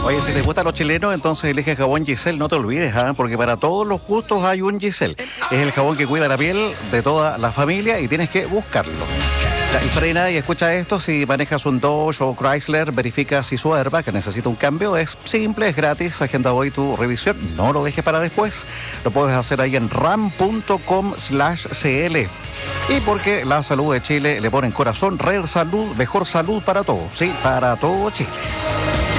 Oye, si te gustan los chilenos, entonces elige jabón Giselle, no te olvides, porque para todos los gustos hay un Giselle. Es el jabón que cuida la piel de toda la familia y tienes que buscarlo. Y frena y escucha esto: si manejas un Dodge o Chrysler, verifica si su airbag necesita un cambio. Es simple, es gratis. Agenda hoy tu revisión, no lo dejes para después. Lo puedes hacer ahí en ram.com/cl. Y porque la salud de Chile le pone en corazón, Red Salud, mejor salud para todos, sí, para todo Chile.